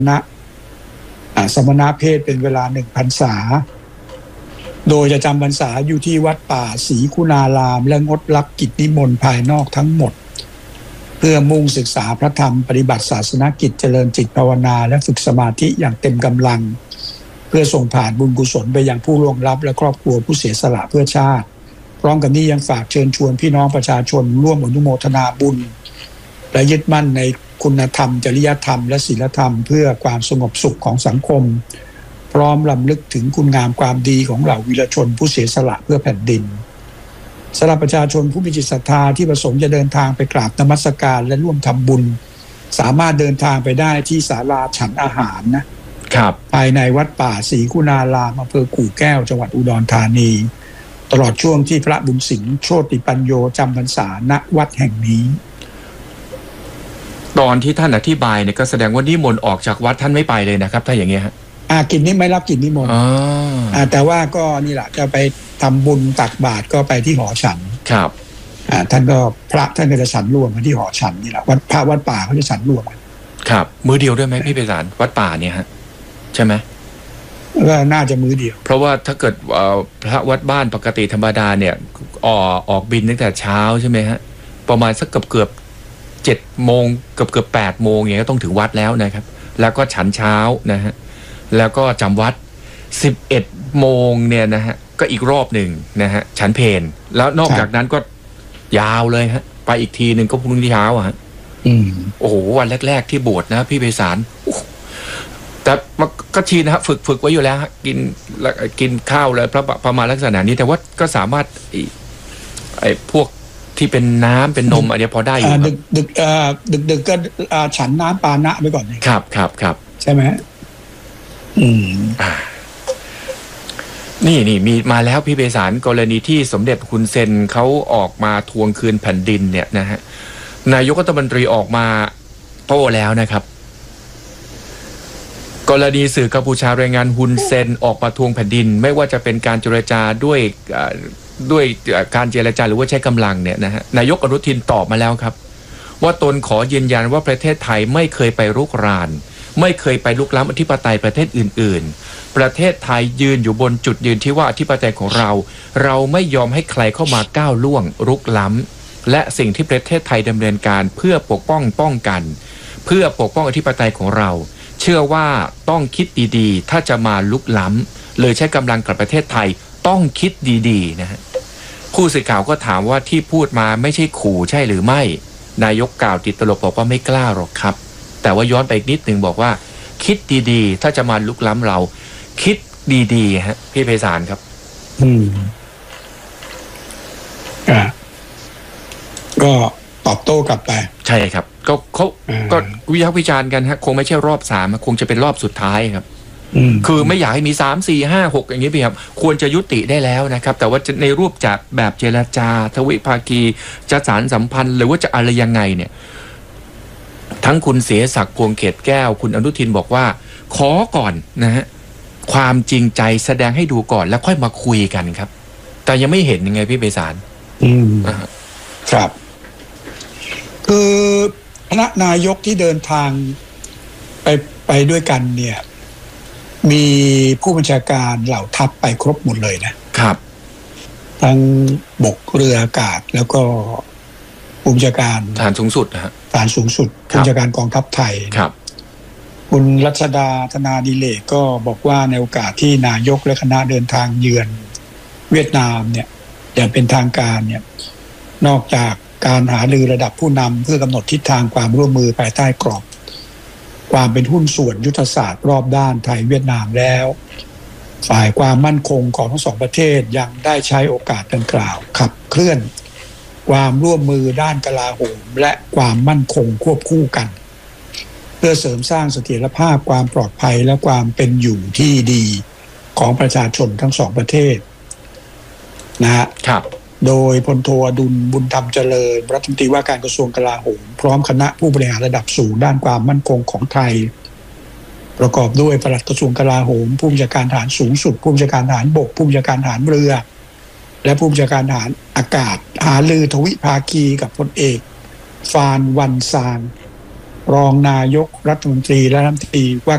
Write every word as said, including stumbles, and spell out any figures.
ณะสมณเพศเป็นเวลาหนึ่งพรรษาโดยจะจำพรรษาอยู่ที่วัดป่าศรีคุณารามและงดรับกิจนิมนต์ภายนอกทั้งหมดเพื่อมุ่งศึกษาพระธรรมปฏิบัติศาสนกิจเจริญจิตภาวนาและฝึกสมาธิอย่างเต็มกำลังเพื่อส่งผ่านบุญกุศลไปยังผู้ล่วงลับและครอบครัวผู้เสียสละเพื่อชาติพร้อมกันนี้ยังฝากเชิญชวนพี่น้องประชาชนร่วมอนุโมทนาบุญและยึดมั่นในคุณธรรมจริยธรรมและศีลธรรมเพื่อความสงบสุขของสังคมพร้อมรำลึกถึงคุณงามความดีของเหล่าวีรชนผู้เสียสละเพื่อแผ่นดินสำหรับประชาชนผู้มีจิตศรัทธาที่ประสงค์จะเดินทางไปกราบนมัสการและร่วมทำบุญสามารถเดินทางไปได้ที่ศาลาฉันอาหารนะครับภายในวัดป่าศรีคุณารามอำเภอกู่แก้วจังหวัดอุดรธานีตลอดช่วงที่พระบุญสิงห์โชติปัญโยจำพรรษาณวัดแห่งนี้ตอนที่ท่านอธิบายเนี่ยก็แสดงว่านิมนต์ออกจากวัดท่านไม่ไปเลยนะครับถ้าอย่างเงี้ยฮะอ่ากินนี้ไม่รับกินนิมนต์อ่าแต่ว่าก็นี่แหละจะไปทำบุญตักบาตรก็ไปที่หอฉันครับอ่าท่านก็พระท่านก็จะฉันรวมกันที่หอฉันนี่แหละวัดพระวัดป่าเขาจะฉันรวมกันครับมื้อเดียวด้วยไหมพี่ไพศาลวัดป่าเนี่ยฮะใช่ไหมก็น่าจะมื้อเดียวเพราะว่าถ้าเกิดพระวัดบ้านปกติธรรมดาเนี่ยออกออกบิณตั้งแต่เช้าใช่ไหมฮะประมาณสักเกือบเกือบเจ็ดโมงเกือบเกือบแปดโมงอย่างเงี้ยก็ต้องถึงวัดแล้วนะครับแล้วก็ฉันเช้านะฮะแล้วก็จำวัดสิบเอ็ดโมงเนี่ยนะฮะก็อีกรอบหนึ่งนะฮะฉันเพลแล้วนอกจากนั้นก็ยาวเลยฮะไปอีกทีหนึ่งก็พรุ่งนี้เช้าอ่ะฮะโอ้โหวันแรกๆที่บวชนะพี่ไพศาลแต่ก็ชีนะฮะฝึกฝึกไว้อยู่แล้วฮะกินกินข้าวเลยพระประมาณลักษณะนี้แต่ว่าก็สามารถไอ้พวกที่เป็นน้ำเป็นนมอะไรพอได้อยู่ดึกดึกดึกดึกก็ฉันน้ำปานะไปก่อนเลยครับครับครับใช่ไหมอืมนี่นี่มีมาแล้วพี่ไพศาลกรณีที่สมเด็จฮุนเซนเขาออกมาทวงคืนแผ่นดินเนี่ยนะฮะนายกรัฐมนตรีออกมาโต้แล้วนะครับกรณีสื่อกัมพูชารายงานฮุนเซนออกมาทวงแผ่นดินไม่ว่าจะเป็นการเจรจาด้วยด้วยการเจรจาหรือว่าใช้กำลังเนี่ยนะฮะนายกอนุทินตอบมาแล้วครับว่าตนขอยืนยันว่าประเทศไทยไม่เคยไปรุกรานไม่เคยไปลุกล้ำอธิปไตยประเทศอื่นๆประเทศไทยยืนอยู่บนจุดยืนที่ว่าอธิปไตยของเราเราไม่ยอมให้ใครเข้ามาก้าวล่วงรุกล้ำและสิ่งที่ประเทศไทยดำเนินการเพื่อปกป้องป้องกันเพื่อปกป้องอธิปไตยของเราเชื่อว่าต้องคิดดีๆถ้าจะมาลุกล้ำเลยใช้กำลังกับประเทศไทยต้องคิดดีๆนะฮะผู้สื่อข่าวก็ถามว่าที่พูดมาไม่ใช่ขู่ใช่หรือไม่นายกกล่าวติดตลกบอกว่าไม่กล้าหรอกครับแต่ว่าย้อนไปอีกนิดหนึ่งบอกว่าคิดดีๆถ้าจะมาลุกล้ำเราคิดดีๆฮะพี่ไพศาลครับอืมอ่าก็ตอบโต้กลับไปใช่ครับก็เขาก็วิพากษ์วิจารณ์กันฮะคงไม่ใช่รอบสามคงจะเป็นรอบสุดท้ายครับคือไม่อยากให้มีสามสี่ห้าหกอย่างนี้พี่ครับควรจะยุติได้แล้วนะครับแต่ว่าในรูปจากแบบเจรจาทวิภาคีจะสารสัมพันธ์หรือว่าจะอะไรยังไงเนี่ยทั้งคุณเสียศักดิ์พวงเขตแก้วคุณอนุทินบอกว่าขอก่อนนะฮะความจริงใจแสดงให้ดูก่อนแล้วค่อยมาคุยกันครับแต่ยังไม่เห็นยังไงพี่ไพศาลอืมครับคือคณะนายกที่เดินทางไปไปด้วยกันเนี่ยมีผู้บัญชาการเหล่าทัพไปครบหมดเลยนะครับทั้งบกเรืออากาศแล้วก็ผู้บัญชาการฐานสูงสุดนะฮะฐานสูงสุดผู้บัญชาการกองทัพไทยครับคุณรัชดาธนาดิเลกก็บอกว่าในโอกาสที่นายกและคณะเดินทางเยือนเวียดนามเนี่ยอย่างเป็นทางการเนี่ยนอกจากการหารือระดับผู้นำเพื่อกำหนดทิศทางความร่วมมือภายใต้กรอบความเป็นหุ้นส่วนยุทธศาสตร์รอบด้านไทยเวียดนามแล้วฝ่ายความมั่นคงของทั้งสองประเทศยังได้ใช้โอกาสดังกล่าวขับเคลื่อนความร่วมมือด้านกลาโหมและความมั่นคงควบคู่กันเพื่อเสริมสร้างเสถียรภาพความปลอดภัยและความเป็นอยู่ที่ดีของประชาชนทั้งสองประเทศนะฮะครับโดยพลโทอดุลบุญธรรมเจริญรัฐมนตรีว่าการกระทรวงกลาโหมพร้อมคณะผู้บริหารระดับสูงด้านความมั่นคงของไทยประกอบด้วยปลัดกระทรวงกลาโหมผู้บัญชาการทหารสูงสุดผู้บัญชาการทหารบกผู้บัญชาการทหารเรือและผู้บัญชาการทหารอากาศหารือทวิภาคีกับพลเอกฟานวันซานรองนายกรัฐมนตรีและรัฐมนตรีว่า